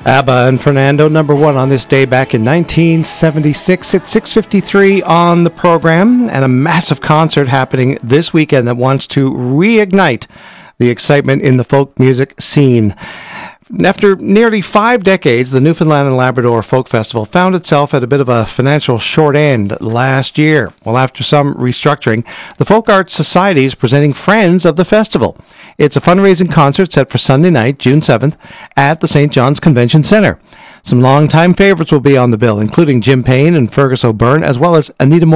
ABBA and Fernando, number one on this day back in 1976 at 6:53 on the program, and a massive concert happening this weekend that wants to reignite the excitement in the folk music scene. After nearly 5 decades, the Newfoundland and Labrador Folk Festival found itself at a bit of a financial short end last year. Well, after some restructuring, the Folk Arts Society is presenting Friends of the Festival. It's a fundraising concert set for Sunday night, June 7th, at the St. John's Convention Centre. Some longtime favorites will be on the bill, including Jim Payne and Fergus O'Byrne, as well as Anita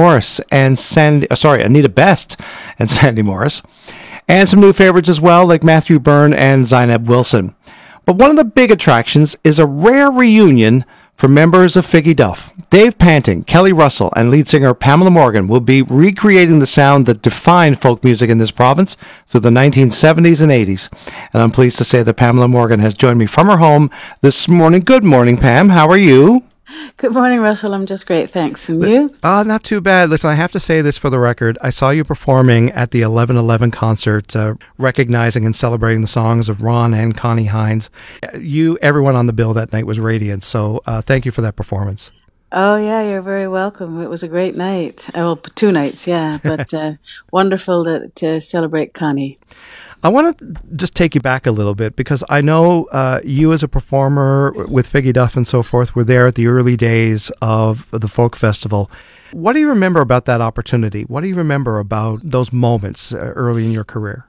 Best and Sandy Morris. And some new favorites as well, like Matthew Byrne and Zainab Wilson. But one of the big attractions is a rare reunion for members of Figgy Duff. Dave Panting, Kelly Russell, and lead singer Pamela Morgan will be recreating the sound that defined folk music in this province through the 1970s and 80s. And I'm pleased to say that Pamela Morgan has joined me from her home this morning. Good morning, Pam. How are you? Good morning, Russell. I'm just great, thanks. And you? Not too bad. Listen, I have to say this for the record. I saw you performing at the 11/11 concert, recognizing and celebrating the songs of Ron and Connie Hines. Everyone on the bill that night was radiant, so thank you for that performance. Oh, yeah, you're very welcome. It was a great night. Well, 2 nights, yeah, but wonderful to celebrate Connie. I want to just take you back a little bit because I know you as a performer with Figgy Duff and so forth were there at the early days of the folk festival. What do you remember about that opportunity? What do you remember about those moments early in your career?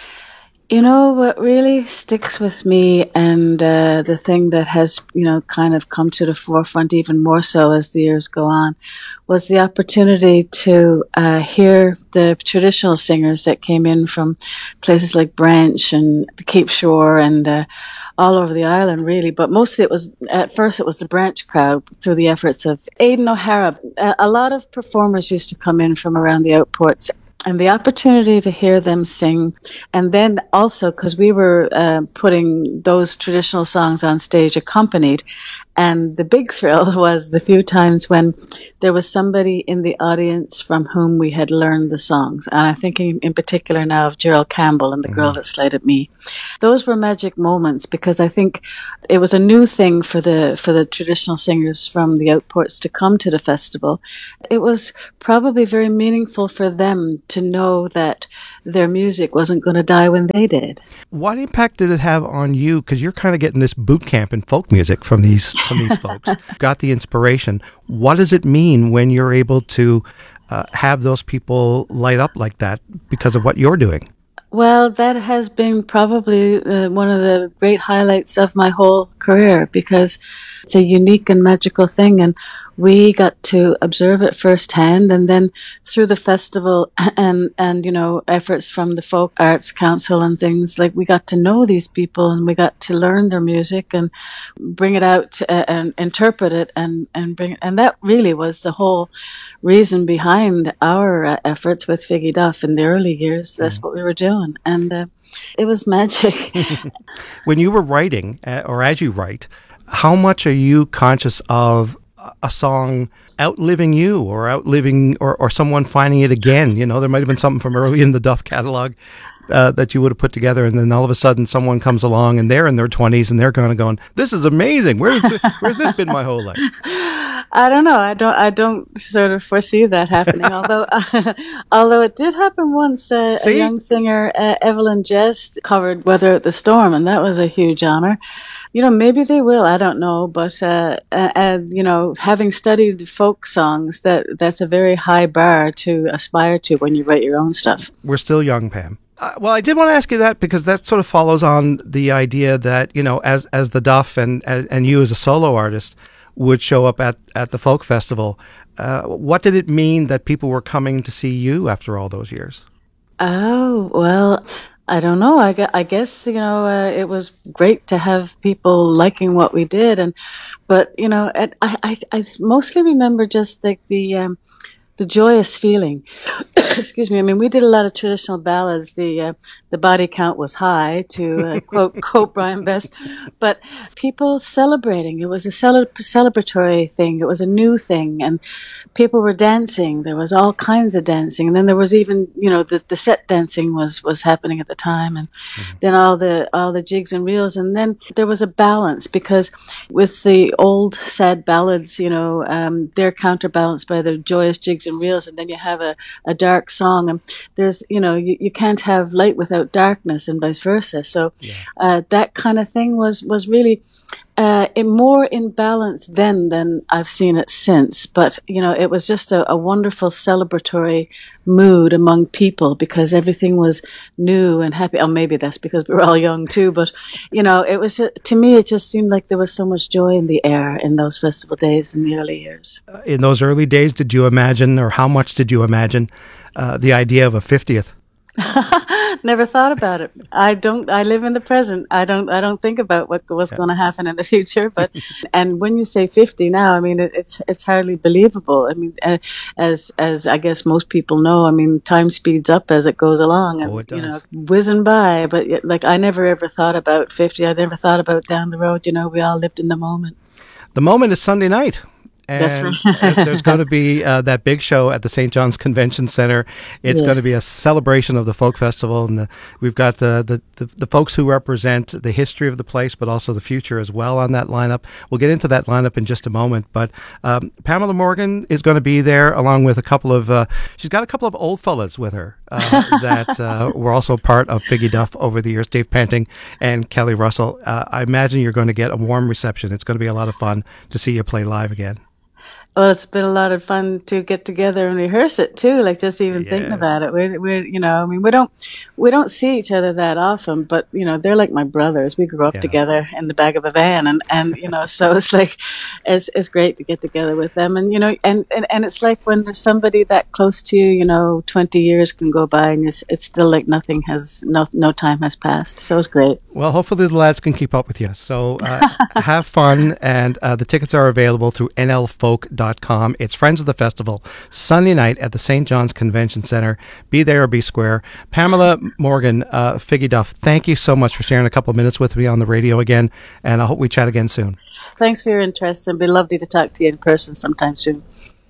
You know, what really sticks with me and the thing that has, kind of come to the forefront even more so as the years go on was the opportunity to hear the traditional singers that came in from places like Branch and the Cape Shore and all over the island, really. But mostly at first it was the Branch crowd through the efforts of Aidan O'Hara. A lot of performers used to come in from around the outports. And the opportunity to hear them sing, and then also because we were putting those traditional songs on stage accompanied, and the big thrill was the few times when there was somebody in the audience from whom we had learned the songs. And I'm thinking in particular now of Gerald Campbell and The Girl That Slighted Me. Those were magic moments because I think it was a new thing for the traditional singers from the outports to come to the festival. It was probably very meaningful for them to know that their music wasn't going to die when they did. What impact did it have on you? Because you're kind of getting this boot camp in folk music from these folks. Got the inspiration. What does it mean when you're able to have those people light up like that because of what you're doing? Well, that has been probably one of the great highlights of my whole career because it's a unique and magical thing, and we got to observe it firsthand. And then through the festival and efforts from the Folk Arts Council and things, like we got to know these people and we got to learn their music and bring it out and interpret it and that really was the whole reason behind our efforts with Figgy Duff in the early years. That's what we were doing, and it was magic. When you were writing, or as you write, how much are you conscious of a song outliving you or or someone finding it again? There might have been something from early in the Duff catalog that you would have put together, and then all of a sudden someone comes along and they're in their 20s and they're kind of going, this is amazing. Where's this been my whole life? I don't know. I don't sort of foresee that happening. Although it did happen once. A young singer, Evelyn Jest, covered "Weather at the Storm," and that was a huge honor. Maybe they will. I don't know. But having studied folk songs, that's a very high bar to aspire to when you write your own stuff. We're still young, Pam. Well, I did want to ask you that because that sort of follows on the idea that as the Duff and you as a solo artist would show up at the folk festival. What did it mean that people were coming to see you after all those years? Oh, well, I don't know. I guess it was great to have people liking what we did, but I mostly remember just like the the joyous feeling. Excuse me. I mean, we did a lot of traditional ballads. The body count was high, to quote Brian Best, but people celebrating. It was a celebratory thing. It was a new thing, and people were dancing. There was all kinds of dancing, and then there was even, the set dancing was happening at the time, and then all the jigs and reels, and then there was a balance, because with the old sad ballads, they're counterbalanced by the joyous jigs and reels, and then you have a dark song, and there's, you can't have light without darkness, and vice versa. So that kind of thing was really more in balance then than I've seen it since. But, it was just a wonderful celebratory mood among people, because everything was new and happy. Oh, maybe that's because we were all young too. But, it was, to me, it just seemed like there was so much joy in the air in those festival days in the early years. In those early days, did you imagine, or how much did you imagine the idea of a 50th? Never thought about it. I live in the present. I don't think about what's going to happen in the future. But and when you say 50 now, I mean it's hardly believable. I mean, as I guess most people know, I mean, time speeds up as it goes along, and it does. whizzing by. But like, I never ever thought about 50. I never thought about down the road. We all lived in the moment. The moment is Sunday night. And That's right. there's going to be that big show at the St. John's Convention Center. It's going to be a celebration of the folk festival, and we've got the folks who represent the history of the place, but also the future as well on that lineup. We'll get into that lineup in just a moment. But Pamela Morgan is going to be there, along with a couple of. She's got a couple of old fellas with her that were also part of Figgy Duff over the years. Dave Panting and Kelly Russell. I imagine you're going to get a warm reception. It's going to be a lot of fun to see you play live again. Well, it's been a lot of fun to get together and rehearse it too. Like, just even thinking about it, we're I mean, we don't see each other that often, but they're like my brothers. We grew up together in the back of a van, and so it's like, it's great to get together with them, and and it's like when there's somebody that close to you, 20 years can go by, and it's still like nothing has no time has passed. So it's great. Well, hopefully the lads can keep up with you. So have fun, and the tickets are available through nlfolk.com. It's Friends of the Festival, Sunday night at the St. John's Convention Center. Be there or be square. Pamela Morgan, Figgy Duff, thank you so much for sharing a couple of minutes with me on the radio again, and I hope we chat again soon. Thanks for your interest, and it'd be lovely to talk to you in person sometime soon.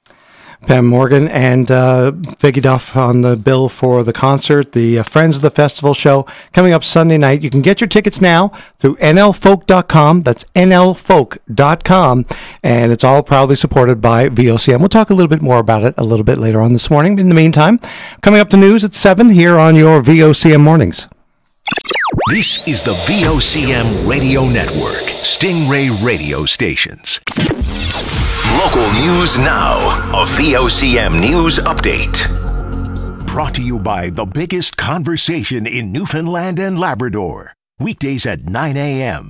Pam Morgan and Figgy Duff on the bill for the concert, the Friends of the Festival show, coming up Sunday night. You can get your tickets now through nlfolk.com. That's nlfolk.com. And it's all proudly supported by VOCM. We'll talk a little bit more about it a little bit later on this morning. In the meantime, coming up to news at 7 here on your VOCM Mornings. This is the VOCM Radio Network, Stingray Radio Stations. Local news now, a VOCM News Update. Brought to you by the biggest conversation in Newfoundland and Labrador. Weekdays at 9 a.m.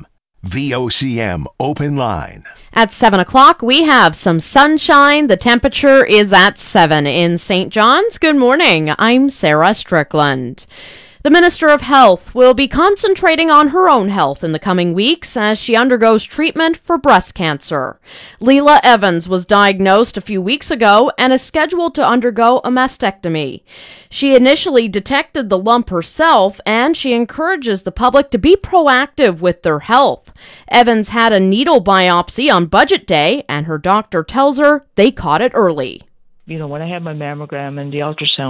VOCM Open Line. At 7 o'clock, we have some sunshine. The temperature is at 7 in St. John's. Good morning. I'm Sarah Strickland. The Minister of Health will be concentrating on her own health in the coming weeks as she undergoes treatment for breast cancer. Leela Evans was diagnosed a few weeks ago and is scheduled to undergo a mastectomy. She initially detected the lump herself, and she encourages the public to be proactive with their health. Evans had a needle biopsy on Budget Day, and her doctor tells her they caught it early. When I had my mammogram and the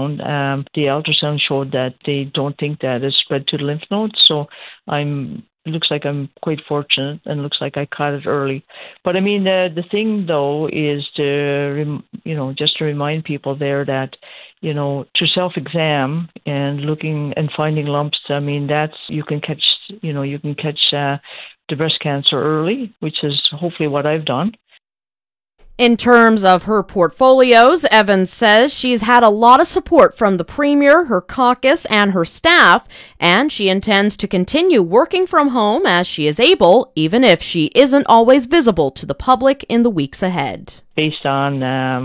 ultrasound showed that they don't think that it's spread to the lymph nodes. So it looks like I'm quite fortunate, and looks like I caught it early. But I mean, the thing though is to, just to remind people there that, to self-exam and looking and finding lumps. I mean, you can catch the breast cancer early, which is hopefully what I've done. In terms of her portfolios, Evans says she's had a lot of support from the Premier, her caucus, and her staff, and she intends to continue working from home as she is able, even if she isn't always visible to the public in the weeks ahead. Based on,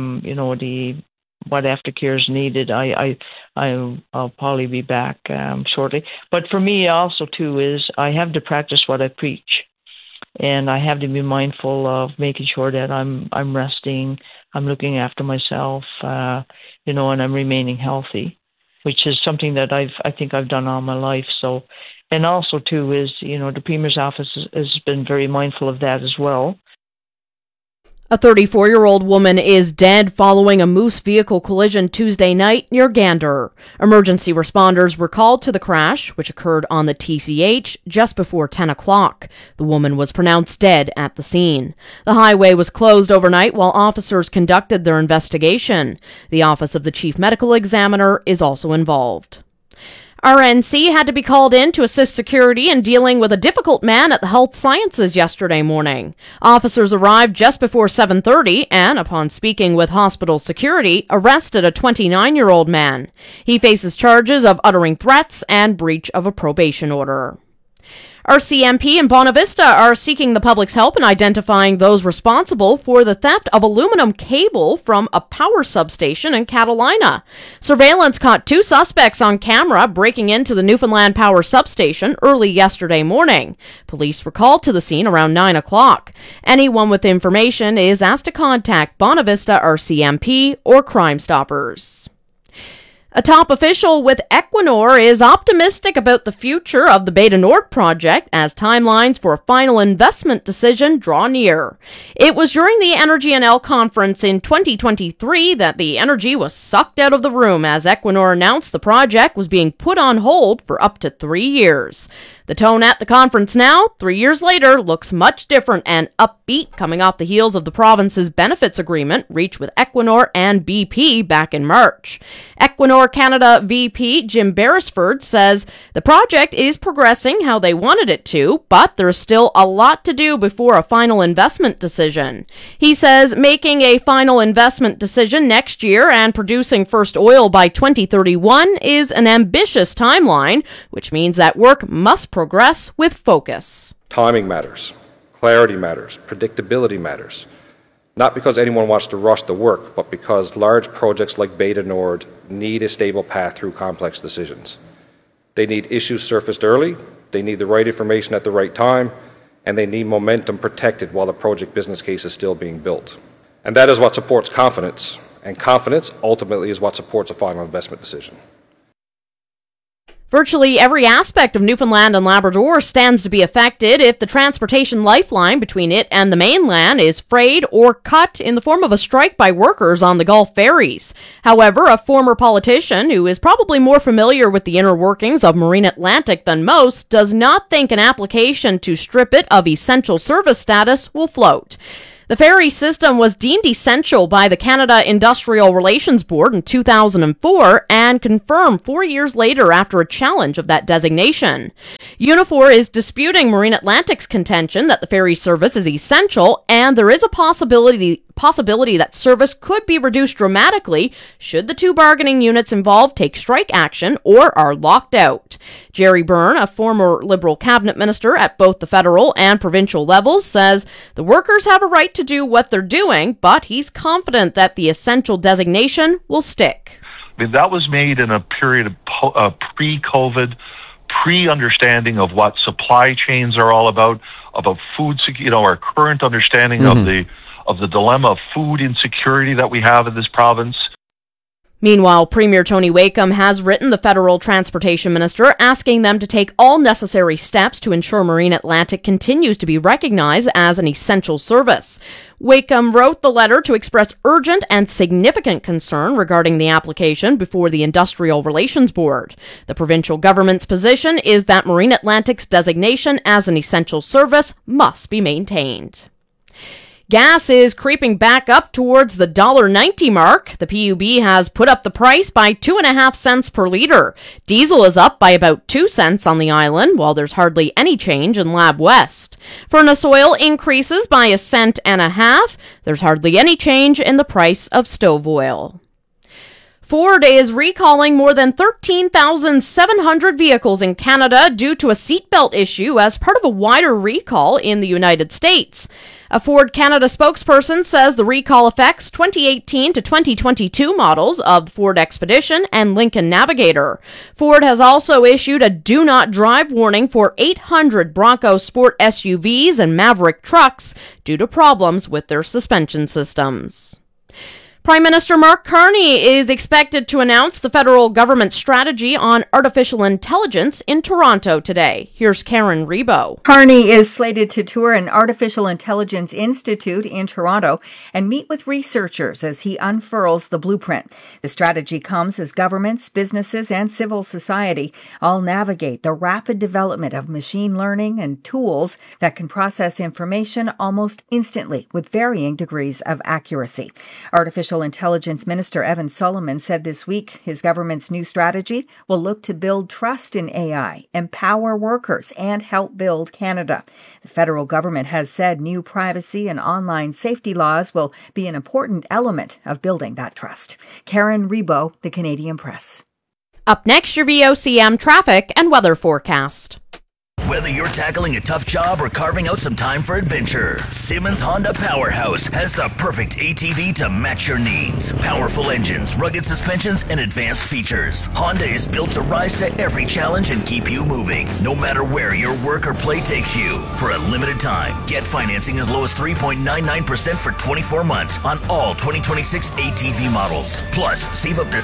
what aftercare is needed, I'll probably be back shortly. But for me also, too, is I have to practice what I preach. And I have to be mindful of making sure that I'm resting, I'm looking after myself, and I'm remaining healthy, which is something that I think I've done all my life. So, and also too is, the Premier's office has been very mindful of that as well. A 34-year-old woman is dead following a Moose vehicle collision Tuesday night near Gander. Emergency responders were called to the crash, which occurred on the TCH just before 10 o'clock. The woman was pronounced dead at the scene. The highway was closed overnight while officers conducted their investigation. The Office of the Chief Medical Examiner is also involved. RNC had to be called in to assist security in dealing with a difficult man at the Health Sciences yesterday morning. Officers arrived just before 7:30 and, upon speaking with hospital security, arrested a 29-year-old man. He faces charges of uttering threats and breach of a probation order. RCMP and Bonavista are seeking the public's help in identifying those responsible for the theft of aluminum cable from a power substation in Catalina. Surveillance caught 2 suspects on camera breaking into the Newfoundland Power substation early yesterday morning. Police were called to the scene around 9 o'clock. Anyone with information is asked to contact Bonavista RCMP or Crime Stoppers. A top official with Equinor is optimistic about the future of the Beta Nord project as timelines for a final investment decision draw near. It was during the Energy NL conference in 2023 that the energy was sucked out of the room as Equinor announced the project was being put on hold for up to 3 years. The tone at the conference now, 3 years later, looks much different and upbeat coming off the heels of the province's benefits agreement reached with Equinor and BP back in March. Equinor Canada VP Jim Beresford says the project is progressing how they wanted it to, but there's still a lot to do before a final investment decision. He says making a final investment decision next year and producing first oil by 2031 is an ambitious timeline, which means that work must progress with focus. Timing matters, clarity matters, predictability matters. Not because anyone wants to rush the work, but because large projects like Beta Nord need a stable path through complex decisions. They need issues surfaced early, they need the right information at the right time, and they need momentum protected while the project business case is still being built. And that is what supports confidence, and confidence ultimately is what supports a final investment decision. Virtually every aspect of Newfoundland and Labrador stands to be affected if the transportation lifeline between it and the mainland is frayed or cut in the form of a strike by workers on the Gulf ferries. However, a former politician who is probably more familiar with the inner workings of Marine Atlantic than most does not think an application to strip it of essential service status will float. The ferry system was deemed essential by the Canada Industrial Relations Board in 2004 and confirmed 4 years later after a challenge of that designation. Unifor is disputing Marine Atlantic's contention that the ferry service is essential, and there is a possibility that service could be reduced dramatically should the 2 bargaining units involved take strike action or are locked out. Jerry Byrne, a former Liberal cabinet minister at both the federal and provincial levels, says the workers have a right to do what they're doing, but he's confident that the essential designation will stick. I mean, that was made in a period of pre-COVID, pre-understanding of what supply chains are all about food, our current understanding of the dilemma of food insecurity that we have in this province. Meanwhile, Premier Tony Wakeham has written the federal transportation minister asking them to take all necessary steps to ensure Marine Atlantic continues to be recognized as an essential service. Wakeham wrote the letter to express urgent and significant concern regarding the application before the Industrial Relations Board. The provincial government's position is that Marine Atlantic's designation as an essential service must be maintained. Gas is creeping back up towards the $1.90 mark. The PUB has put up the price by 2.5 cents per litre. Diesel is up by about 2 cents on the island, while there's hardly any change in Lab West. Furnace oil increases by 1.5 cents. There's hardly any change in the price of stove oil. Ford is recalling more than 13,700 vehicles in Canada due to a seatbelt issue as part of a wider recall in the United States. A Ford Canada spokesperson says the recall affects 2018 to 2022 models of the Ford Expedition and Lincoln Navigator. Ford has also issued a do not drive warning for 800 Bronco Sport SUVs and Maverick trucks due to problems with their suspension systems. Prime Minister Mark Carney is expected to announce the federal government strategy on artificial intelligence in Toronto today. Here's Karen Rebo. Carney is slated to tour an artificial intelligence institute in Toronto and meet with researchers as he unfurls the blueprint. The strategy comes as governments, businesses, and civil society all navigate the rapid development of machine learning and tools that can process information almost instantly with varying degrees of accuracy. Artificial Intelligence Minister Evan Solomon said this week his government's new strategy will look to build trust in AI, empower workers, and help build Canada. The federal government has said new privacy and online safety laws will be an important element of building that trust. Karen Rebo, The Canadian Press. Up next, your VOCM traffic and weather forecast. Whether you're tackling a tough job or carving out some time for adventure, Simmons Honda Powerhouse has the perfect ATV to match your needs. Powerful engines, rugged suspensions, and advanced features. Honda is built to rise to every challenge and keep you moving, no matter where your work or play takes you. For a limited time, get financing as low as 3.99% for 24 months on all 2026 ATV models. Plus, save up to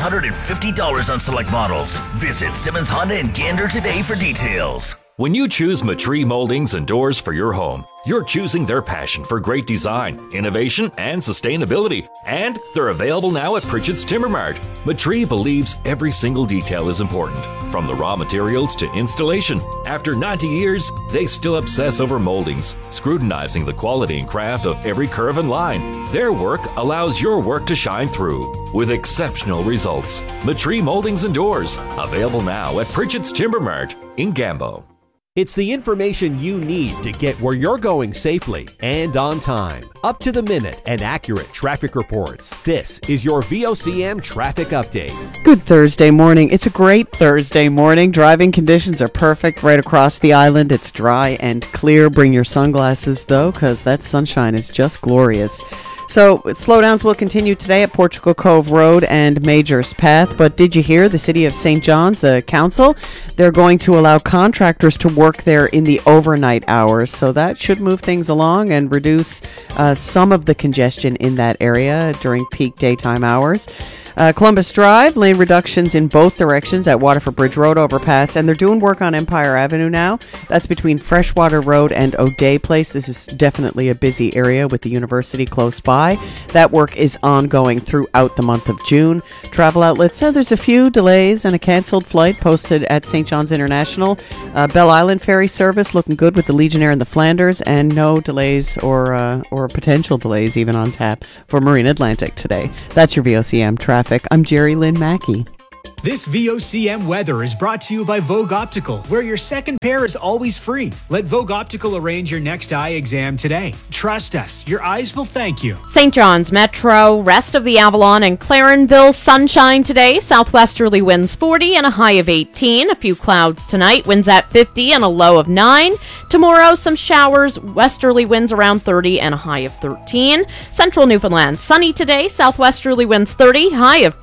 $750 on select models. Visit Simmons Honda in Gander today for details. When you choose Matree Moldings and Doors for your home, you're choosing their passion for great design, innovation, and sustainability. And they're available now at Pritchett's Timber Mart. Matree believes every single detail is important, from the raw materials to installation. After 90 years, they still obsess over moldings, scrutinizing the quality and craft of every curve and line. Their work allows your work to shine through with exceptional results. Matree Moldings and Doors, available now at Pritchett's Timber Mart in Gambo. It's the information you need to get where you're going safely and on time. Up to the minute and accurate traffic reports. This is your VOCM Traffic Update. Good Thursday morning. It's a great Thursday morning. Driving conditions are perfect right across the island. It's dry and clear. Bring your sunglasses, though, because that sunshine is just glorious. So slowdowns will continue today at Portugal Cove Road and Majors Path. But did you hear the City of St. John's, the council, they're going to allow contractors to work there in the overnight hours. So that should move things along and reduce some of the congestion in that area during peak daytime hours. Columbus Drive, lane reductions in both directions at Waterford Bridge Road overpass, and they're doing work on Empire Avenue now. That's between Freshwater Road and O'Day Place. This is definitely a busy area with the university close by. That work is ongoing throughout the month of June. Travel outlets, there's a few delays and a canceled flight posted at St. John's International. Bell Island ferry service looking good with the Legionnaire and the Flanders, and no delays or potential delays even on tap for Marine Atlantic today. That's your VOCM traffic. I'm Jerry Lynn Mackey. This VOCM weather is brought to you by Vogue Optical, where your second pair is always free. Let Vogue Optical arrange your next eye exam today. Trust us, your eyes will thank you. St. John's Metro, rest of the Avalon and Clarenville, sunshine today. Southwesterly winds 40 and a high of 18. A few clouds tonight, winds at 50 and a low of 9. Tomorrow, some showers, westerly winds around 30 and a high of 13. Central Newfoundland, sunny today. Southwesterly winds 30, high of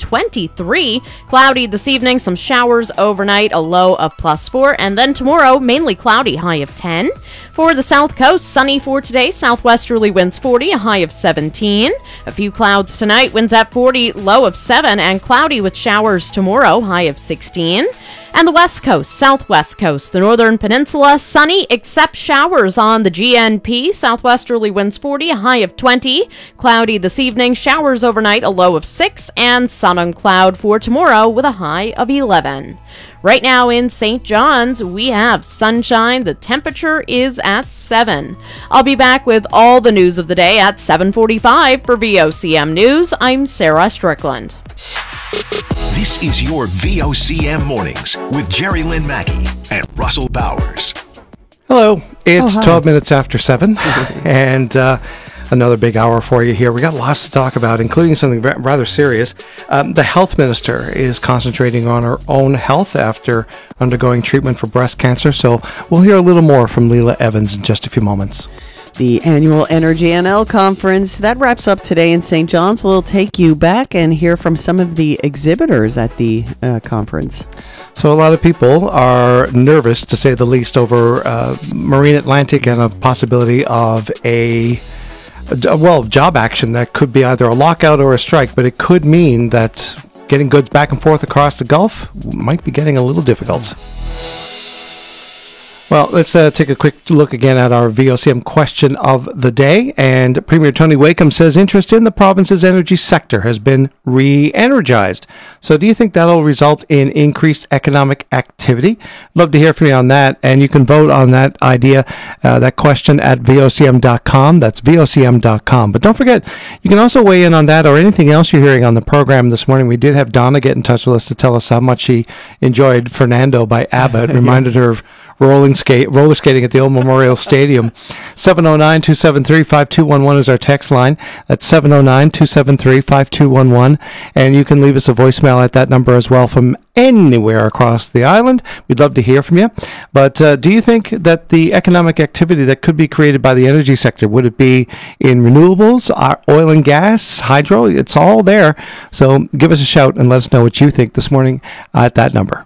23. Cloudy this evening, some showers overnight, a low of +4, and then tomorrow, mainly cloudy, high of 10. For the South Coast, sunny for today, southwesterly winds 40, a high of 17. A few clouds tonight, winds at 40, low of 7, and cloudy with showers tomorrow, high of 16. And the West Coast, Southwest Coast, the Northern Peninsula, sunny except showers on the GNP. Southwesterly winds 40, a high of 20. Cloudy this evening, showers overnight, a low of 6. And sun and cloud for tomorrow with a high of 11. Right now in St. John's, we have sunshine. The temperature is at 7. I'll be back with all the news of the day at 7:45 for VOCM News. I'm Sarah Strickland. This is your VOCM Mornings with Jerry Lynn Mackey and Russell Bowers. Hello, it's 12 minutes after 7, and another big hour for you here. We got lots to talk about, including something rather serious. The health minister is concentrating on her own health after undergoing treatment for breast cancer, so we'll hear a little more from Leila Evans in just a few moments. The annual Energy NL conference that wraps up today in St. John's. We'll take you back and hear from some of the exhibitors at the conference. So a lot of people are nervous, to say the least, over Marine Atlantic and a possibility of a job action that could be either a lockout or a strike, but it could mean that getting goods back and forth across the Gulf might be getting a little difficult. Well, let's take a quick look again at our VOCM question of the day. And Premier Tony Wakeham says interest in the province's energy sector has been re-energized. So do you think that'll result in increased economic activity? Love to hear from you on that. And you can vote on that idea, that question at VOCM.com. That's VOCM.com. But don't forget, you can also weigh in on that or anything else you're hearing on the program this morning. We did have Donna get in touch with us to tell us how much she enjoyed Fernando by ABBA. It reminded her of roller skating at the old Memorial Stadium. 709-273-5211 is our text line. That's 709-273-5211. And you can leave us a voicemail at that number as well from anywhere across the island. We'd love to hear from you. But do you think that the economic activity that could be created by the energy sector, would it be in renewables, oil and gas, hydro? It's all there. So give us a shout and let us know what you think this morning at that number.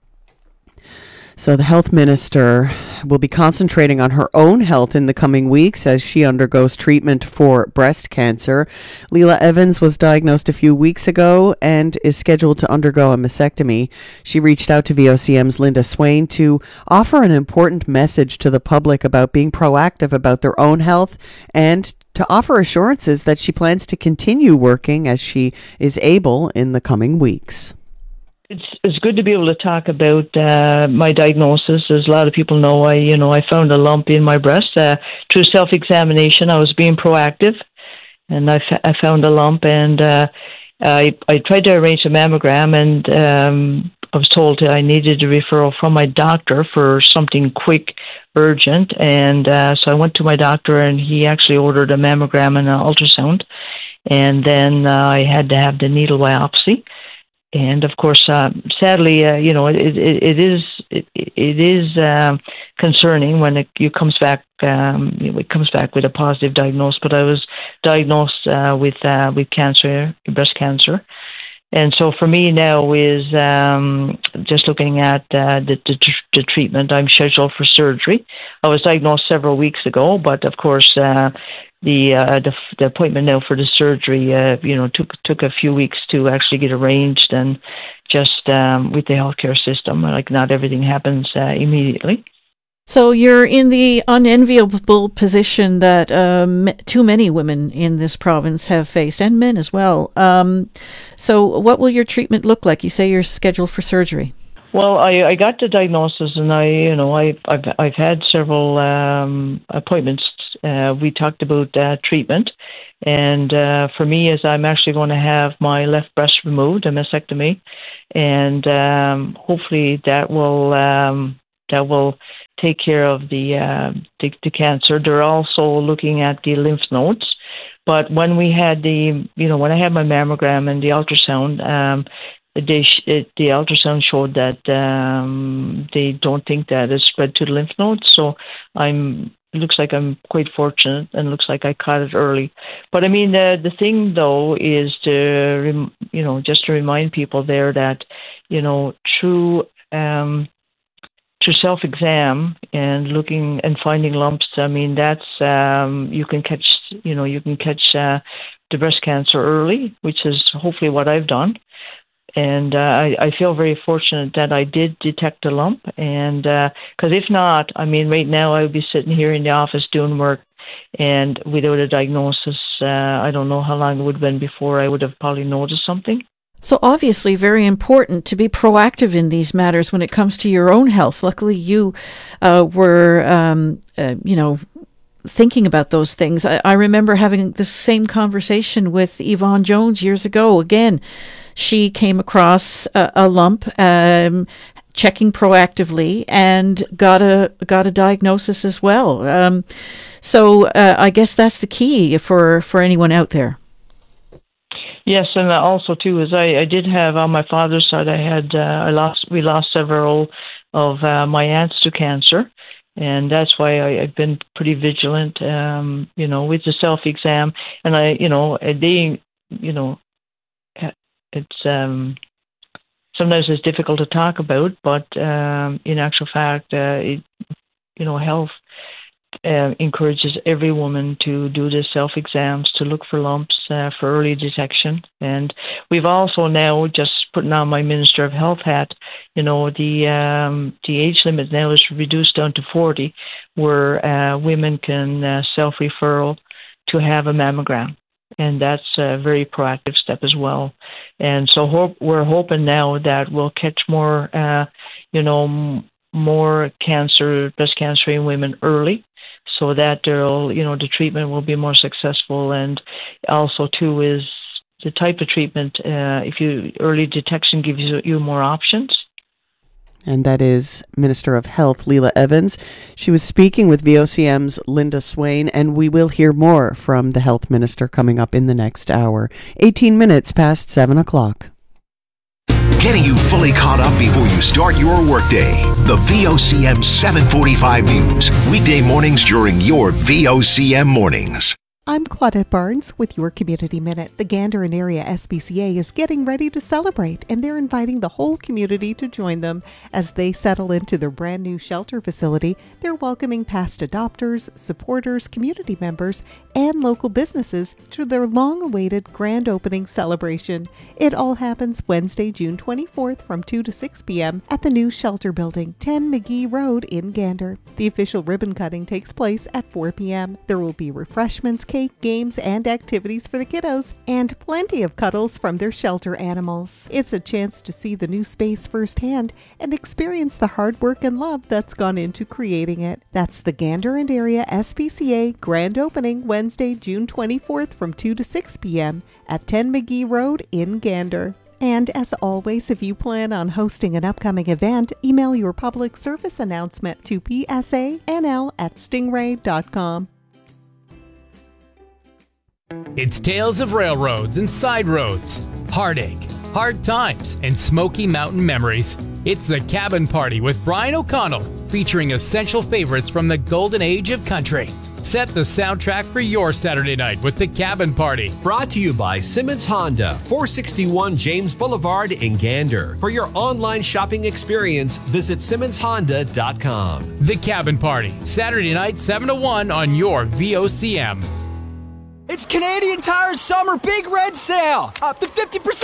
So the health minister will be concentrating on her own health in the coming weeks as she undergoes treatment for breast cancer. Leila Evans was diagnosed a few weeks ago and is scheduled to undergo a mastectomy. She reached out to VOCM's Linda Swain to offer an important message to the public about being proactive about their own health and to offer assurances that she plans to continue working as she is able in the coming weeks. It's good to be able to talk about my diagnosis. As a lot of people know, I found a lump in my breast through self-examination. I was being proactive, and I found a lump, and I tried to arrange a mammogram, and I was told I needed a referral from my doctor for something quick, urgent, and so I went to my doctor, and he actually ordered a mammogram and an ultrasound, and then I had to have the needle biopsy. And of course, sadly, it is concerning when it comes back with a positive diagnosis. But I was diagnosed with cancer, breast cancer, and so for me now is just looking at the treatment. I'm scheduled for surgery. I was diagnosed several weeks ago, but of course. The appointment now for the surgery, took a few weeks to actually get arranged, and just with the healthcare system, like not everything happens immediately. So you're in the unenviable position that too many women in this province have faced, and men as well. So what will your treatment look like? You say you're scheduled for surgery. Well, I got the diagnosis, and I've had several appointments. We talked about treatment, and for me, is I'm actually going to have my left breast removed, a mastectomy, and hopefully that will take care of the cancer. They're also looking at the lymph nodes, but when we had when I had my mammogram and the ultrasound. The ultrasound showed that they don't think that it's spread to the lymph nodes. So it looks like I'm quite fortunate, and looks like I caught it early. But I mean, the thing though is to just to remind people there that through self-exam and looking and finding lumps. I mean, that's you can catch the breast cancer early, which is hopefully what I've done. And I feel very fortunate that I did detect a lump, and because if not, I mean, right now I would be sitting here in the office doing work, and without a diagnosis, I don't know how long it would have been before I would have probably noticed something. So obviously very important to be proactive in these matters when it comes to your own health. Luckily, you were, thinking about those things. I remember having this same conversation with Yvonne Jones years ago. Again, she came across a lump, checking proactively, and got a diagnosis as well. So I guess that's the key for anyone out there. Yes, and also too is I did have on my father's side. We lost several of my aunts to cancer. And that's why I've been pretty vigilant, with the self-exam. And it's sometimes it's difficult to talk about, but in actual fact, health encourages every woman to do the self-exams, to look for lumps for early detection. And we've also now, just putting on my Minister of Health hat, the age limit now is reduced down to 40, where women can self-referral to have a mammogram. And that's a very proactive step as well. And so we're hoping now that we'll catch more, more breast cancer in women early, so that the treatment will be more successful. And also, too, is the type of treatment, early detection gives you more options. And that is Minister of Health, Leila Evans. She was speaking with VOCM's Linda Swain, and we will hear more from the Health Minister coming up in the next hour. 18 minutes past 7 o'clock. Getting you fully caught up before you start your workday. The VOCM 745 News. Weekday mornings during your VOCM mornings. I'm Claudette Barnes with your Community Minute. The Gander and Area SPCA is getting ready to celebrate, and they're inviting the whole community to join them. As they settle into their brand new shelter facility, they're welcoming past adopters, supporters, community members, and local businesses to their long-awaited grand opening celebration. It all happens Wednesday, June 24th from 2 to 6 p.m. at the new shelter building, 10 McGee Road in Gander. The official ribbon cutting takes place at 4 p.m. There will be refreshments, cake, games, and activities for the kiddos, and plenty of cuddles from their shelter animals. It's a chance to see the new space firsthand and experience the hard work and love that's gone into creating it. That's the Gander and Area SPCA grand opening Wednesday, June 24th from 2 to 6 p.m. at 10 McGee Road in Gander. And as always, if you plan on hosting an upcoming event, email your public service announcement to psanl@stingray.com. It's tales of railroads and side roads, heartache, hard times, and Smoky Mountain memories. It's The Cabin Party with Brian O'Connell, featuring essential favorites from the golden age of country. Set the soundtrack for your Saturday night with The Cabin Party. Brought to you by Simmons Honda, 461 James Boulevard in Gander. For your online shopping experience, visit SimmonsHonda.com. The Cabin Party, Saturday night 7 to 1 on your VOCM. It's Canadian Tire's summer big red sale! Up to 50%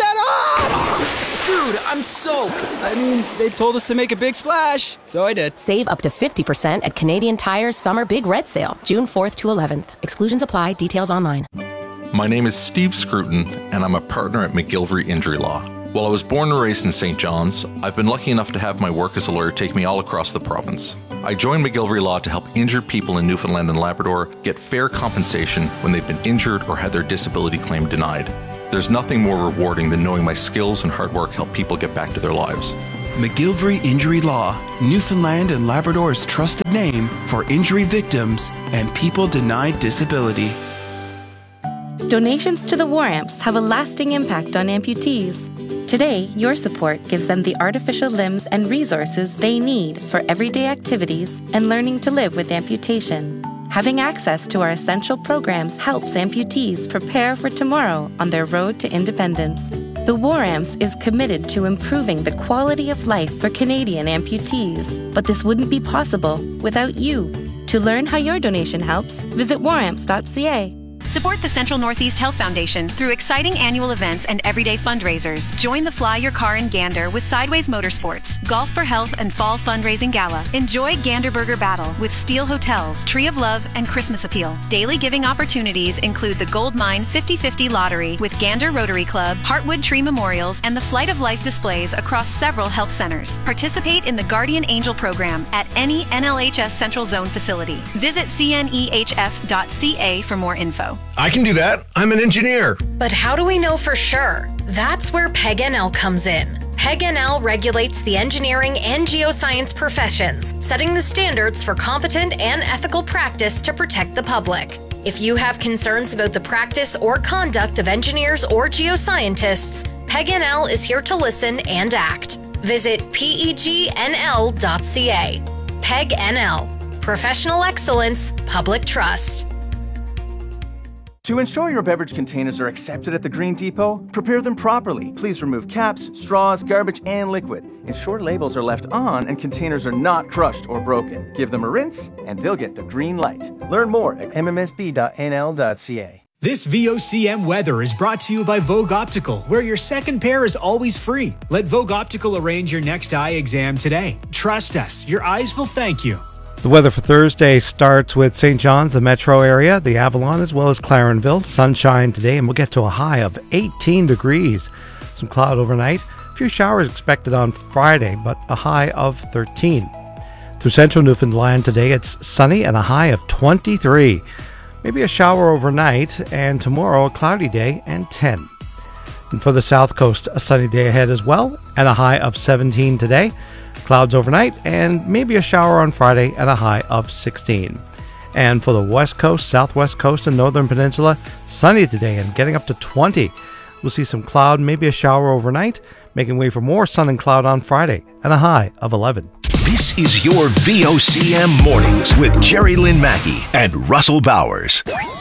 off! Dude, I'm soaked. I mean, they told us to make a big splash, so I did. Save up to 50% at Canadian Tire's summer big red sale, June 4th to 11th. Exclusions apply. Details online. My name is Steve Scruton, and I'm a partner at McGilvery Injury Law. While I was born and raised in St. John's, I've been lucky enough to have my work as a lawyer take me all across the province. I joined McGilvery Law to help injured people in Newfoundland and Labrador get fair compensation when they've been injured or had their disability claim denied. There's nothing more rewarding than knowing my skills and hard work help people get back to their lives. McGilvery Injury Law, Newfoundland and Labrador's trusted name for injury victims and people denied disability. Donations to the War Amps have a lasting impact on amputees. Today, your support gives them the artificial limbs and resources they need for everyday activities and learning to live with amputation. Having access to our essential programs helps amputees prepare for tomorrow on their road to independence. The War Amps is committed to improving the quality of life for Canadian amputees, but this wouldn't be possible without you. To learn how your donation helps, visit waramps.ca. Support the Central Northeast Health Foundation through exciting annual events and everyday fundraisers. Join the Fly Your Car in Gander with Sideways Motorsports, Golf for Health and Fall Fundraising Gala. Enjoy Gander Burger Battle with Steel Hotels, Tree of Love, and Christmas Appeal. Daily giving opportunities include the Gold Mine 50/50 Lottery with Gander Rotary Club, Heartwood Tree Memorials, and the Flight of Life displays across several health centers. Participate in the Guardian Angel program at any NLHS Central Zone facility. Visit cnehf.ca for more info. I can do that. I'm an engineer. But how do we know for sure? That's where PEG-NL comes in. PEG-NL regulates the engineering and geoscience professions, setting the standards for competent and ethical practice to protect the public. If you have concerns about the practice or conduct of engineers or geoscientists, PEG-NL is here to listen and act. Visit pegnl.ca. PEG-NL. Professional excellence, public trust. To ensure your beverage containers are accepted at the Green Depot, prepare them properly. Please remove caps, straws, garbage, and liquid. Ensure labels are left on and containers are not crushed or broken. Give them a rinse, and they'll get the green light. Learn more at mmsb.nl.ca. This VOCM weather is brought to you by Vogue Optical, where your second pair is always free. Let Vogue Optical arrange your next eye exam today. Trust us, your eyes will thank you. The weather for Thursday starts with St. John's, the metro area, the Avalon, as well as Clarenville. Sunshine today, and we'll get to a high of 18 degrees. Some cloud overnight. A few showers expected on Friday, but a high of 13. Through central Newfoundland today, it's sunny and a high of 23. Maybe a shower overnight, and tomorrow a cloudy day and 10. And for the south coast, a sunny day ahead as well, and a high of 17 today. Clouds overnight, and maybe a shower on Friday, and a high of 16. And for the west coast, southwest coast, and northern peninsula, sunny today and getting up to 20. We'll see some cloud, maybe a shower overnight, making way for more sun and cloud on Friday, and a high of 11. This is your VOCM Mornings with Jerry Lynn Mackey and Russell Bowers.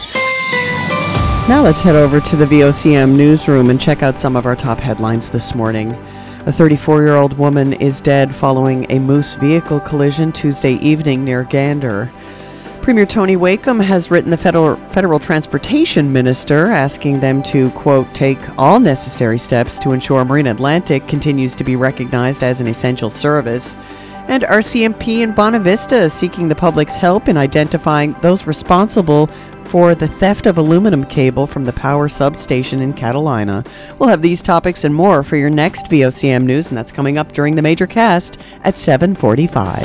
Now let's head over to the VOCM newsroom and check out some of our top headlines this morning. A 34-year-old woman is dead following a Moose vehicle collision Tuesday evening near Gander. Premier Tony Wakeham has written the federal transportation minister, asking them to, quote, take all necessary steps to ensure Marine Atlantic continues to be recognized as an essential service. And RCMP in Bonavista is seeking the public's help in identifying those responsible for the theft of aluminum cable from the power substation in Catalina. We'll have these topics and more for your next VOCM News, and that's coming up during the Major Cast at 7:45.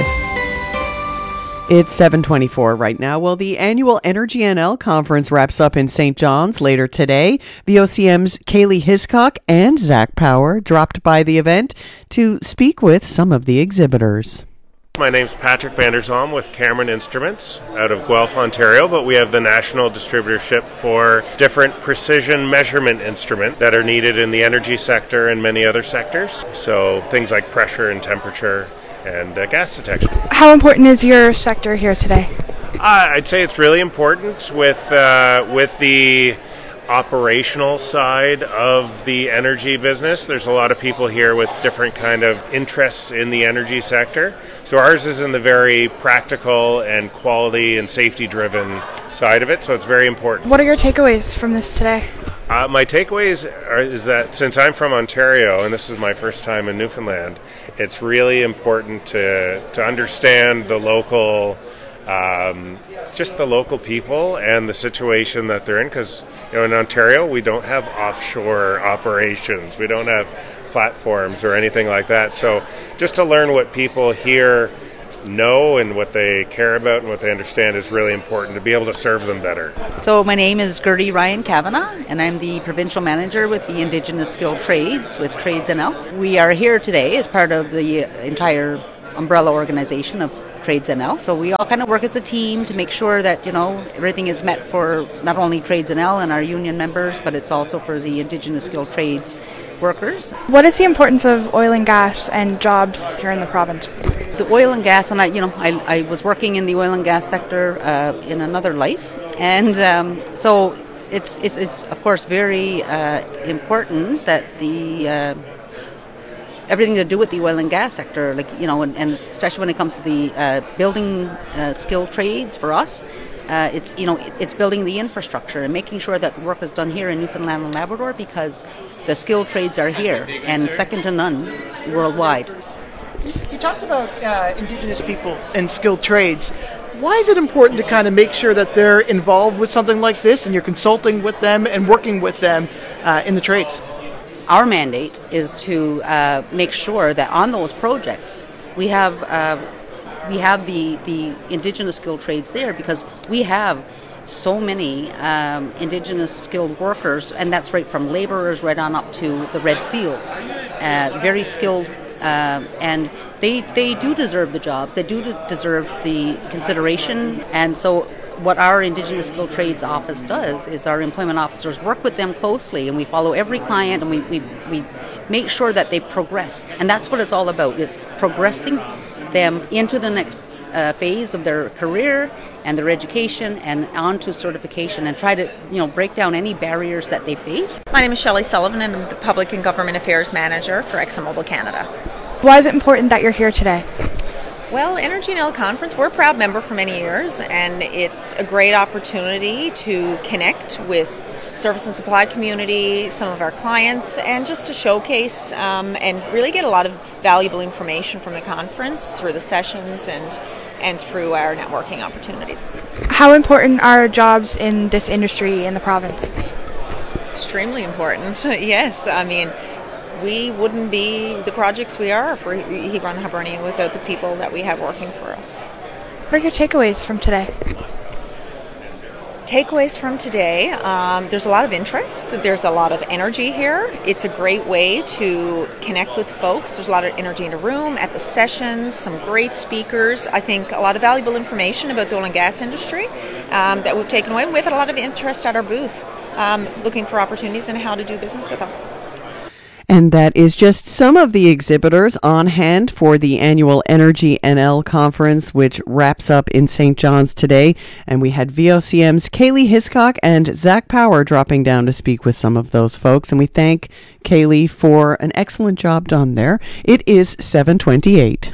It's 7:24 right now. Well, the annual Energy NL conference wraps up in St. John's later today. VOCM's Kaylee Hiscock and Zach Power dropped by the event to speak with some of the exhibitors. My name's Patrick Vanderzalm with Cameron Instruments out of Guelph, Ontario, but we have the national distributorship for different precision measurement instruments that are needed in the energy sector and many other sectors. So things like pressure and temperature and gas detection. How important is your sector here today? I'd say it's really important with the operational side of the energy business. There's a lot of people here with different kind of interests in the energy sector. So ours is in the very practical and quality and safety driven side of it, so it's very important. What are your takeaways from this today? My takeaways is that since I'm from Ontario and this is my first time in Newfoundland, it's really important to understand the local just the local people and the situation that they're in, because in Ontario we don't have offshore operations, we don't have platforms or anything like that. So just to learn what people here know and what they care about and what they understand is really important to be able to serve them better. So my name is Gertie Ryan Kavanagh, and I'm the provincial manager with the Indigenous Skilled Trades with Trades NL. We are here today as part of the entire umbrella organization of Trades NL. So we all kind of work as a team to make sure that, everything is met for not only Trades NL and our union members, but it's also for the Indigenous Skilled Trades workers. What is the importance of oil and gas and jobs here in the province? The oil and gas, and I was working in the oil and gas sector in another life, and so it's of course very important that the everything to do with the oil and gas sector, and especially when it comes to the building skilled trades for us, it's building the infrastructure and making sure that the work is done here in Newfoundland and Labrador, because the skilled trades are here and second to none worldwide. You talked about Indigenous people and skilled trades. Why is it important to kind of make sure that they're involved with something like this and you're consulting with them and working with them in the trades? Our mandate is to make sure that on those projects we have the Indigenous skilled trades there, because we have so many Indigenous skilled workers, and that's right from laborers right on up to the Red Seals, very skilled, and they do deserve the jobs, they do deserve the consideration. And so what our Indigenous Skilled Trades office does is our employment officers work with them closely, and we follow every client, and we make sure that they progress. And that's what it's all about. It's progressing them into the next phase of their career and their education and on to certification, and try to break down any barriers that they face. My name is Shelley Sullivan, and I'm the Public and Government Affairs Manager for ExxonMobil Canada. Why is it important that you're here today? Well, Energy NL Conference, we're a proud member for many years, and it's a great opportunity to connect with service and supply community, some of our clients, and just to showcase and really get a lot of valuable information from the conference through the sessions and through our networking opportunities. How important are jobs in this industry in the province? Extremely important, yes. I mean, we wouldn't be the projects we are for Hebron Hibernian without the people that we have working for us. What are your takeaways from today? Takeaways from today, there's a lot of interest, there's a lot of energy here. It's a great way to connect with folks. There's a lot of energy in the room, at the sessions, some great speakers. I think a lot of valuable information about the oil and gas industry that we've taken away. We've had a lot of interest at our booth looking for opportunities and how to do business with us. And that is just some of the exhibitors on hand for the annual Energy NL conference, which wraps up in St. John's today. And we had VOCM's Kaylee Hiscock and Zach Power dropping down to speak with some of those folks. And we thank Kaylee for an excellent job done there. It is 7:28.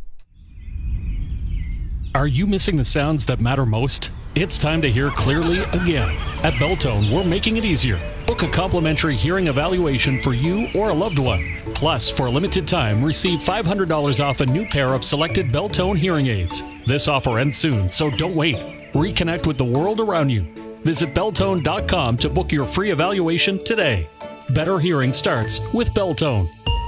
Are you missing the sounds that matter most? It's time to hear clearly again. At Belltone, we're making it easier. Book a complimentary hearing evaluation for you or a loved one. Plus, for a limited time, receive $500 off a new pair of selected Belltone hearing aids. This offer ends soon, so don't wait. Reconnect with the world around you. Visit Belltone.com to book your free evaluation today. Better hearing starts with Belltone.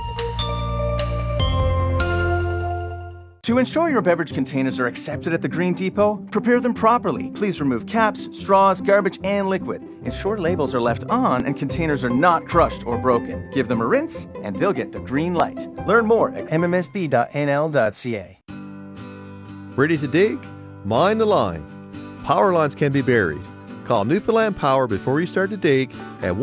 To ensure your beverage containers are accepted at the Green Depot, prepare them properly. Please remove caps, straws, garbage, and liquid. Ensure labels are left on and containers are not crushed or broken. Give them a rinse, and they'll get the green light. Learn more at mmsb.nl.ca. Ready to dig? Mind the line. Power lines can be buried. Call Newfoundland Power before you start to dig at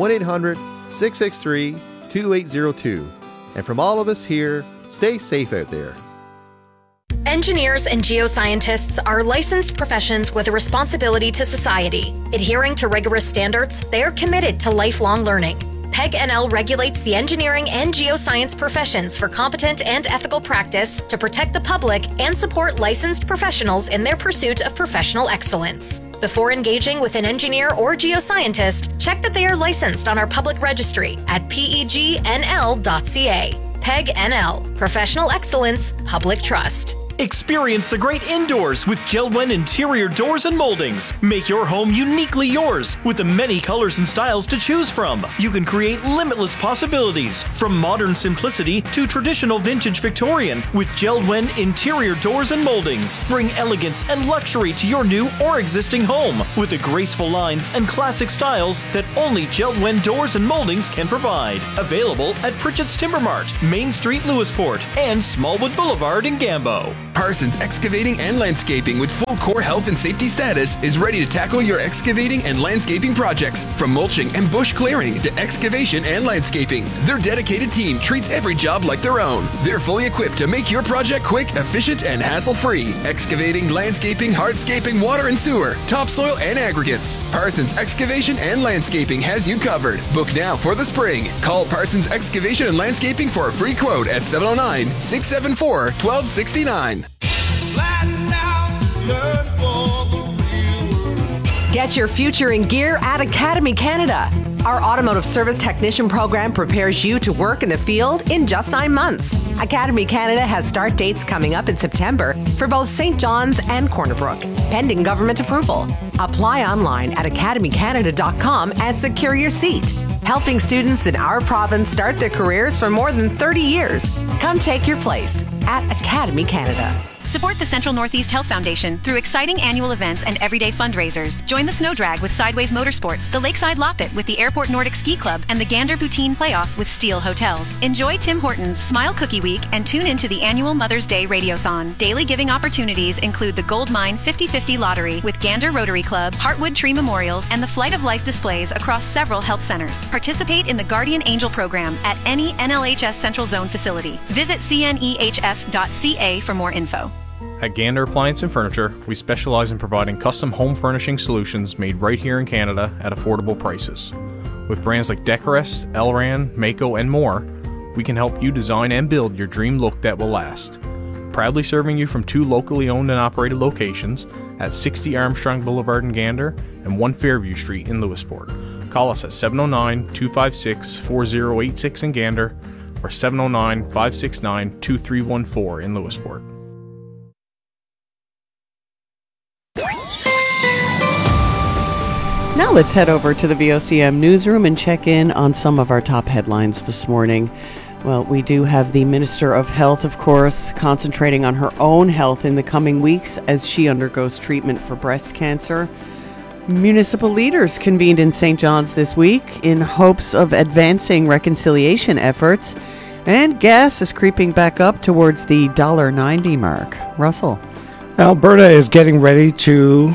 1-800-663-2802. And from all of us here, stay safe out there. Engineers and geoscientists are licensed professions with a responsibility to society. Adhering to rigorous standards, they are committed to lifelong learning. PEG NL regulates the engineering and geoscience professions for competent and ethical practice to protect the public and support licensed professionals in their pursuit of professional excellence. Before engaging with an engineer or geoscientist, check that they are licensed on our public registry at pegnl.ca. PEG NL, Professional Excellence, Public Trust. Experience the great indoors with JELD-WEN interior doors and moldings. Make your home uniquely yours with the many colors and styles to choose from. You can create limitless possibilities from modern simplicity to traditional vintage Victorian with JELD-WEN interior doors and moldings. Bring elegance and luxury to your new or existing home with the graceful lines and classic styles that only JELD-WEN doors and moldings can provide. Available at Pritchett's Timber Mart, Main Street, Lewisport, and Smallwood Boulevard in Gambo. Parsons Excavating and Landscaping with full core health and safety status is ready to tackle your excavating and landscaping projects. From mulching and bush clearing to excavation and landscaping, their dedicated team treats every job like their own. They're fully equipped to make your project quick, efficient, and hassle-free. Excavating, landscaping, hardscaping, water and sewer, topsoil, and aggregates. Parsons Excavation and Landscaping has you covered. Book now for the spring. Call Parsons Excavation and Landscaping for a free quote at 709-674-1269. Get your future in gear at Academy Canada. Our automotive service technician program prepares you to work in the field in just 9 months. Academy Canada has start dates coming up in September for both St. John's and Corner Brook, pending government approval. Apply online at academycanada.com and secure your seat. Helping students in our province start their careers for more than 30 years. Come take your place at Academy Canada. Support the Central Northeast Health Foundation through exciting annual events and everyday fundraisers. Join the Snow Drag with Sideways Motorsports, the Lakeside Loppet with the Airport Nordic Ski Club, and the Gander Poutine Playoff with Steel Hotels. Enjoy Tim Hortons Smile Cookie Week and tune into the annual Mother's Day Radiothon. Daily giving opportunities include the Gold Mine 50/50 Lottery with Gander Rotary Club, Heartwood Tree Memorials, and the Flight of Life displays across several health centers. Participate in the Guardian Angel program at any NLHS Central Zone facility. Visit cnehf.ca for more info. At Gander Appliance and Furniture, we specialize in providing custom home furnishing solutions made right here in Canada at affordable prices. With brands like Decorest, Elran, Mako, and more, we can help you design and build your dream look that will last. Proudly serving you from 2 locally owned and operated locations at 60 Armstrong Boulevard in Gander and 1 Fairview Street in Lewisport. Call us at 709-256-4086 in Gander or 709-569-2314 in Lewisport. Now let's head over to the VOCM newsroom and check in on some of our top headlines this morning. Well, we do have the Minister of Health, of course, concentrating on her own health in the coming weeks as she undergoes treatment for breast cancer. Municipal leaders convened in St. John's this week in hopes of advancing reconciliation efforts. And gas is creeping back up towards the $1.90 mark. Russell. Alberta is getting ready to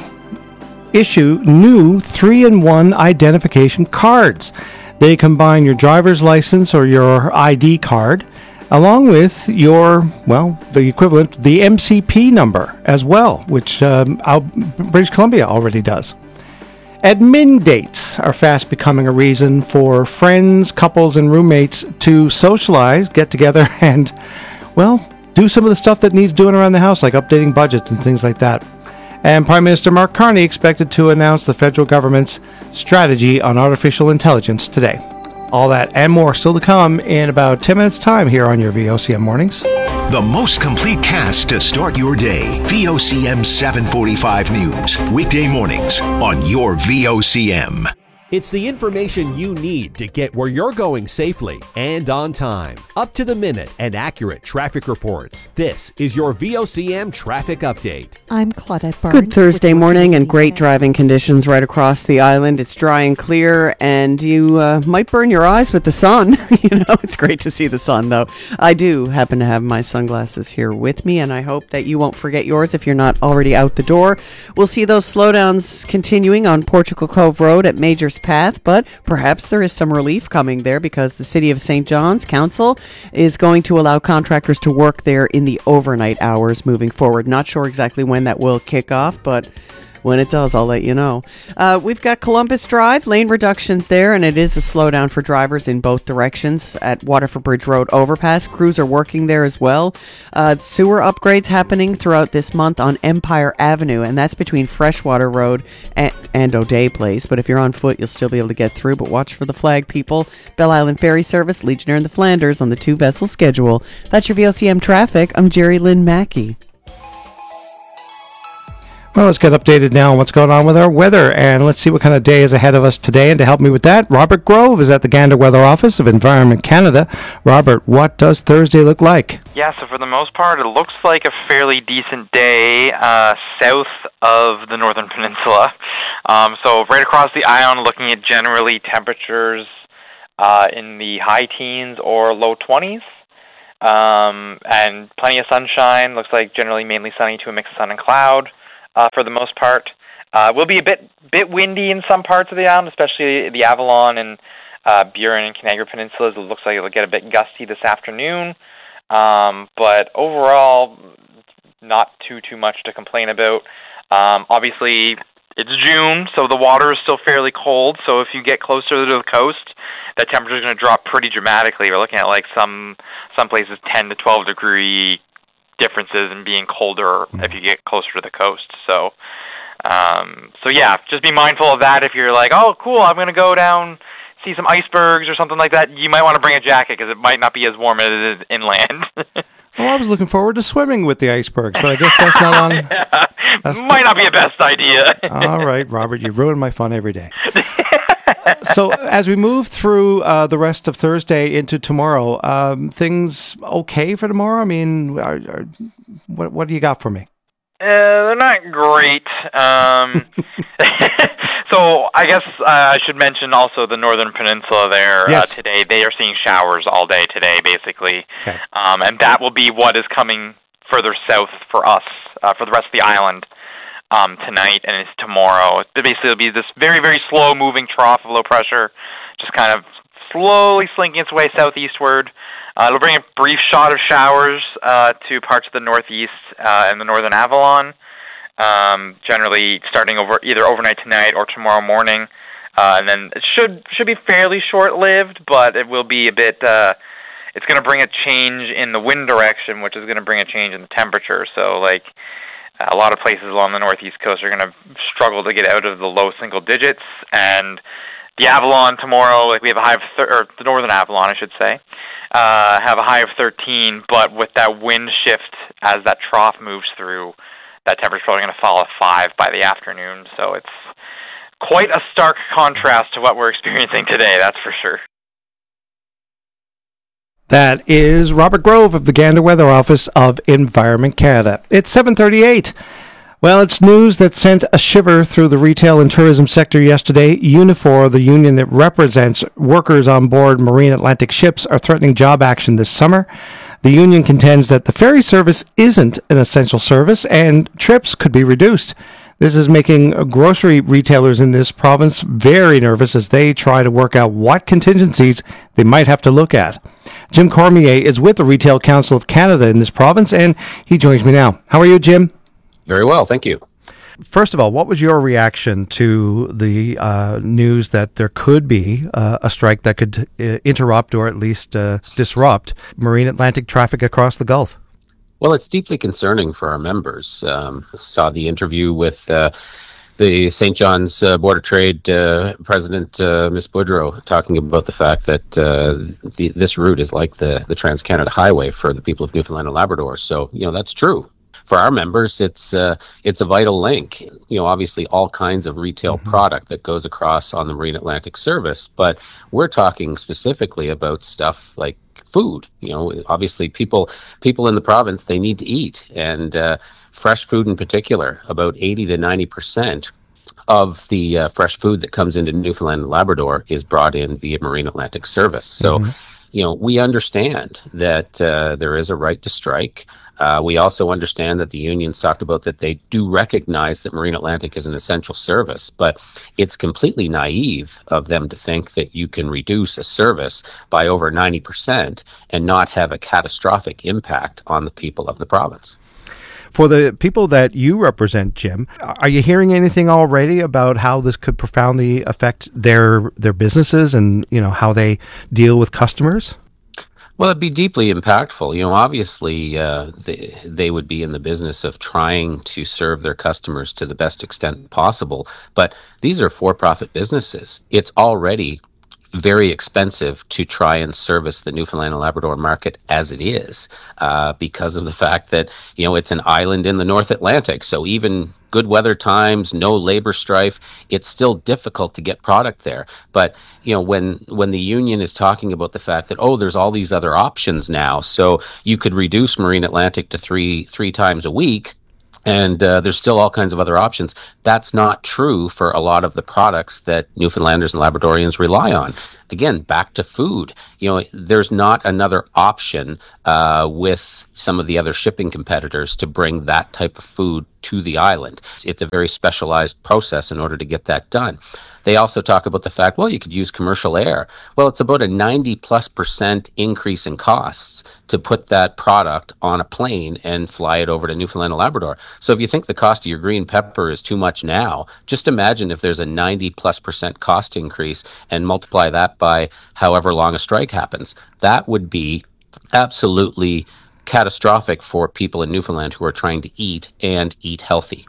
issue new 3-in-1 identification cards. They combine your driver's license or your ID card along with your, the equivalent, the MCP number as well, which British Columbia already does. Admin dates are fast becoming a reason for friends, couples, and roommates to socialize, get together, and, do some of the stuff that needs doing around the house, like updating budgets and things like that. And Prime Minister Mark Carney expected to announce the federal government's strategy on artificial intelligence today. All that and more still to come in about 10 minutes' time here on your VOCM Mornings. The most complete cast to start your day. VOCM 745 News. Weekday mornings on your VOCM. It's the information you need to get where you're going safely and on time. Up to the minute and accurate traffic reports. This is your VOCM Traffic Update. I'm Claudette Barnes. Good Thursday morning and great driving conditions right across the island. It's dry and clear and you might burn your eyes with the sun. It's great to see the sun though. I do happen to have my sunglasses here with me and I hope that you won't forget yours if you're not already out the door. We'll see those slowdowns continuing on Portugal Cove Road at Majors Path, but perhaps there is some relief coming there because the City of St. John's Council is going to allow contractors to work there in the overnight hours moving forward. Not sure exactly when that will kick off, but when it does, I'll let you know. We've got Columbus Drive, lane reductions there, and it is a slowdown for drivers in both directions at Waterford Bridge Road overpass. Crews are working there as well. Sewer upgrades happening throughout this month on Empire Avenue, and that's between Freshwater Road and O'Day Place. But if you're on foot, you'll still be able to get through, but watch for the flag, people. Bell Island Ferry Service, Legionnaire and the Flanders on the 2-vessel schedule. That's your VOCM traffic. I'm Jerry Lynn Mackey. Well, let's get updated now on what's going on with our weather, and let's see what kind of day is ahead of us today. And to help me with that, Robert Grove is at the Gander Weather Office of Environment Canada. Robert, what does Thursday look like? Yeah, so for the most part, it looks like a fairly decent day south of the Northern Peninsula. So right across the island, looking at generally temperatures in the high teens or low 20s. And plenty of sunshine. Looks like generally mainly sunny to a mix of sun and cloud. For the most part. Will be a bit windy in some parts of the island, especially the Avalon and Burin and Canagra Peninsulas. It looks like it'll get a bit gusty this afternoon. But overall, not too much to complain about. Obviously, it's June, so the water is still fairly cold. So if you get closer to the coast, that temperature is going to drop pretty dramatically. We're looking at like some places 10 to 12 degree differences in being colder if you get closer to the coast. So yeah, just be mindful of that. If you're like, oh, cool, I'm going to go down, see some icebergs or something like that, you might want to bring a jacket because it might not be as warm as it is inland. Well, I was looking forward to swimming with the icebergs, but I guess that's not on. Might not be a best idea. All right, Robert, you ruin my fun every day. So as we move through the rest of Thursday into tomorrow, things okay for tomorrow? I mean, what do you got for me? They're not great. So I guess I should mention also the Northern Peninsula there today. They are seeing showers all day today, basically. Okay. And that will be what is coming further south for us, for the rest of the island. Tonight and it's tomorrow. Basically, it'll be this very, very slow-moving trough of low pressure, just kind of slowly slinking its way southeastward. It'll bring a brief shot of showers to parts of the northeast and the northern Avalon, generally starting either overnight tonight or tomorrow morning. And then it should be fairly short-lived, but it will be a bit. It's going to bring a change in the wind direction, which is going to bring a change in the temperature. So, like, a lot of places along the northeast coast are going to struggle to get out of the low single digits, and the Avalon tomorrow, like we have a high of or the northern Avalon, I should say, have a high of 13. But with that wind shift as that trough moves through, that temperature's probably going to fall to 5 by the afternoon. So it's quite a stark contrast to what we're experiencing today, that's for sure. That is Robert Grove of the Gander Weather Office of Environment Canada. It's 7:38. Well, it's news that sent a shiver through the retail and tourism sector yesterday. Unifor, the union that represents workers on board Marine Atlantic ships, are threatening job action this summer. The union contends that the ferry service isn't an essential service and trips could be reduced. This is making grocery retailers in this province very nervous as they try to work out what contingencies they might have to look at. Jim Cormier is with the Retail Council of Canada in this province, and he joins me now. How are you, Jim? Very well, thank you. First of all, what was your reaction to the news that there could be a strike that could interrupt or at least disrupt Marine Atlantic traffic across the Gulf? Well, it's deeply concerning for our members. Saw the interview with the St. John's Board of Trade President, Ms. Boudreau, talking about the fact that this route is like the Trans-Canada Highway for the people of Newfoundland and Labrador. So, that's true. For our members, it's a vital link. Obviously all kinds of retail product that goes across on the Marine Atlantic service, but we're talking specifically about stuff like food. Obviously people in the province, they need to eat, and fresh food in particular. About 80 to 90% of the fresh food that comes into Newfoundland and Labrador is brought in via Marine Atlantic service. So, we understand that there is a right to strike. We also understand that the unions talked about that they do recognize that Marine Atlantic is an essential service, but it's completely naive of them to think that you can reduce a service by over 90% and not have a catastrophic impact on the people of the province. For the people that you represent, Jim, are you hearing anything already about how this could profoundly affect their businesses and, how they deal with customers? Well, it'd be deeply impactful. Obviously, they would be in the business of trying to serve their customers to the best extent possible. But these are for-profit businesses. It's already very expensive to try and service the Newfoundland and Labrador market as it is, because of the fact that, it's an island in the North Atlantic. So even good weather times, no labor strife, it's still difficult to get product there. But, when the union is talking about the fact that, there's all these other options now, so you could reduce Marine Atlantic to three times a week, and there's still all kinds of other options. That's not true for a lot of the products that Newfoundlanders and Labradorians rely on. Again, back to food. There's not another option with some of the other shipping competitors to bring that type of food to the island. It's a very specialized process in order to get that done. They also talk about the fact, you could use commercial air. Well, it's about a 90+% increase in costs to put that product on a plane and fly it over to Newfoundland and Labrador. So if you think the cost of your green pepper is too much now, just imagine if there's a 90+% cost increase and multiply that by however long a strike happens. That would be absolutely catastrophic for people in Newfoundland who are trying to eat and eat healthy.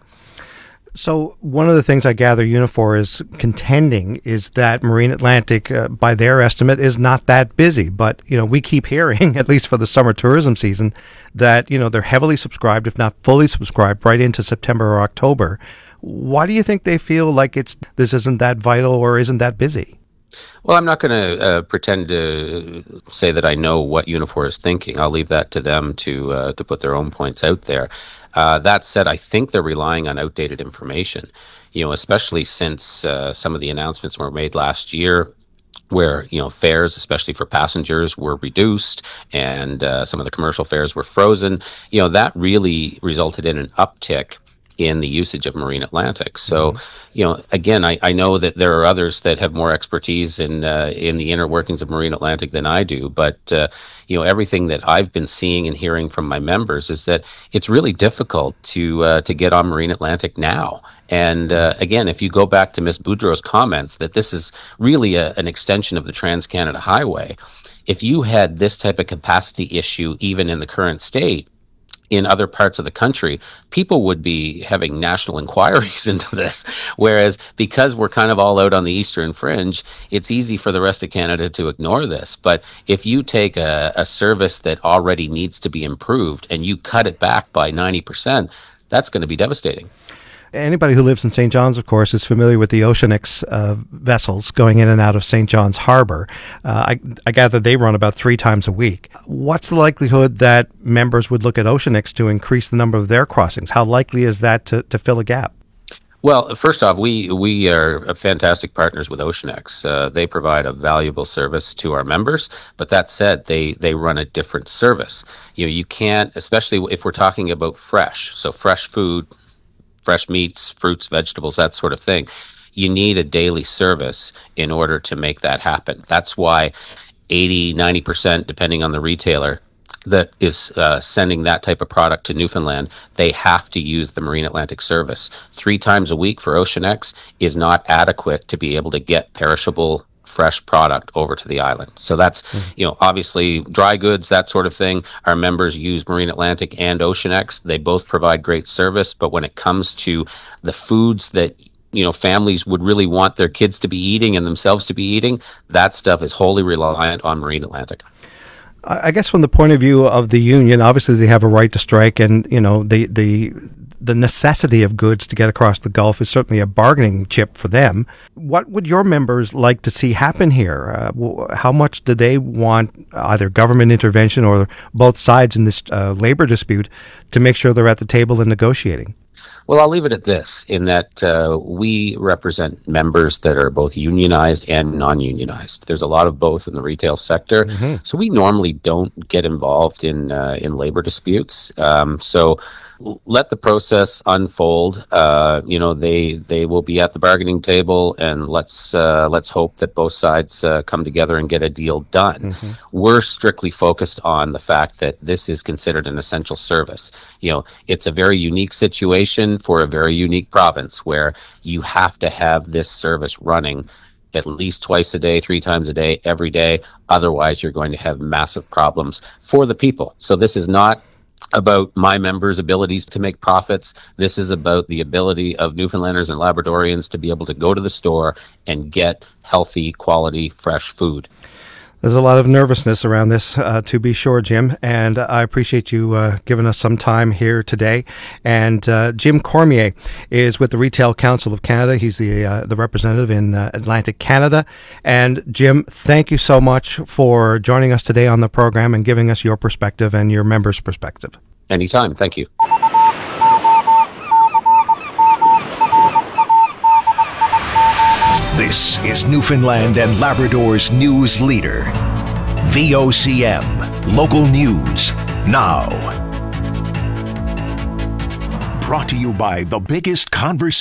So one of the things I gather Unifor is contending is that Marine Atlantic, by their estimate, is not that busy. But, we keep hearing, at least for the summer tourism season, that, they're heavily subscribed, if not fully subscribed, right into September or October. Why do you think they feel like this isn't that vital or isn't that busy? Well, I'm not going to pretend to say that I know what Unifor is thinking. I'll leave that to them to put their own points out there. That said, I think they're relying on outdated information, especially since some of the announcements were made last year where, fares, especially for passengers, were reduced and some of the commercial fares were frozen. That really resulted in an uptick in the usage of Marine Atlantic. So, again, I know that there are others that have more expertise in the inner workings of Marine Atlantic than I do, but everything that I've been seeing and hearing from my members is that it's really difficult to get on Marine Atlantic now. And again, if you go back to Ms. Boudreau's comments that this is really an extension of the Trans-Canada Highway, if you had this type of capacity issue even in the current state, in other parts of the country, people would be having national inquiries into this. Whereas because we're kind of all out on the eastern fringe, it's easy for the rest of Canada to ignore this. But if you take a service that already needs to be improved and you cut it back by 90%, that's going to be devastating. Anybody who lives in St. John's, of course, is familiar with the Oceanix vessels going in and out of St. John's Harbor. I gather they run about 3 times a week. What's the likelihood that members would look at Oceanix to increase the number of their crossings? How likely is that to fill a gap? Well, first off, we are fantastic partners with Oceanix. They provide a valuable service to our members, but that said, they run a different service. You can't, especially if we're talking about fresh food, fresh meats, fruits, vegetables, that sort of thing. You need a daily service in order to make that happen. That's why 80, 90%, depending on the retailer, that is sending that type of product to Newfoundland, they have to use the Marine Atlantic service. 3 times a week for Oceanix is not adequate to be able to get perishable fresh product over to the island. So that's, obviously dry goods, that sort of thing. Our members use Marine Atlantic and Oceanix. They both provide great service, but when it comes to the foods that families would really want their kids to be eating and themselves to be eating, that stuff is wholly reliant on Marine Atlantic. I guess from the point of view of the union, obviously they have a right to strike, and the necessity of goods to get across the Gulf is certainly a bargaining chip for them. What would your members like to see happen here? How much do they want either government intervention or both sides in this labor dispute to make sure they're at the table and negotiating? Well, I'll leave it at this, in that we represent members that are both unionized and non-unionized. There's a lot of both in the retail sector, so we normally don't get involved in labor disputes. So let the process unfold. They will be at the bargaining table, and let's hope that both sides come together and get a deal done. We're strictly focused on the fact that this is considered an essential service. It's a very unique situation for a very unique province where you have to have this service running at least twice a day, 3 times a day, every day. Otherwise, you're going to have massive problems for the people. So this is not about my members' abilities to make profits. This is about the ability of Newfoundlanders and Labradorians to be able to go to the store and get healthy, quality, fresh food. There's a lot of nervousness around this, to be sure, Jim, and I appreciate you giving us some time here today. And Jim Cormier is with the Retail Council of Canada. He's the representative in Atlantic Canada. And Jim, thank you so much for joining us today on the program and giving us your perspective and your members' perspective. Anytime. Thank you. This is Newfoundland and Labrador's news leader. VOCM, local news, now. Brought to you by the biggest conversation